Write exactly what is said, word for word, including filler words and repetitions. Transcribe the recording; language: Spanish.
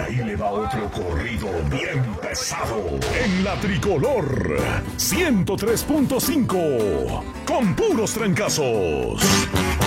Ahí le va otro corrido bien pesado. En la Tricolor ciento tres punto cinco. Con puros trancazos.